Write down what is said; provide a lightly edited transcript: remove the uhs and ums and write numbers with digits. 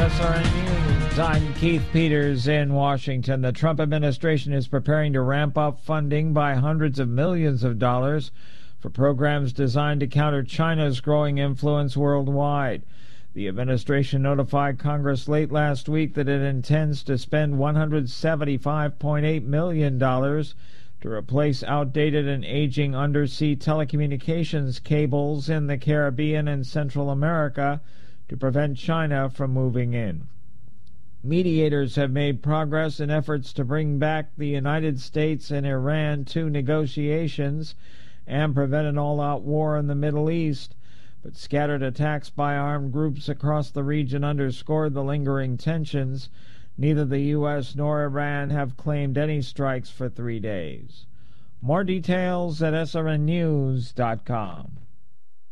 SRN News. I'm Keith Peters in Washington. The Trump administration is preparing to ramp up funding by hundreds of millions of dollars for programs designed to counter China's growing influence worldwide. The administration notified Congress late last week that it intends to spend $175.8 million to replace outdated and aging undersea telecommunications cables in the Caribbean and Central America to prevent China from moving in. Mediators have made progress in efforts to bring back the United States and Iran to negotiations and prevent an all-out war in the Middle East, but scattered attacks by armed groups across the region underscored the lingering tensions. Neither the U.S. nor Iran have claimed any strikes for 3 days. More details at srnnews.com.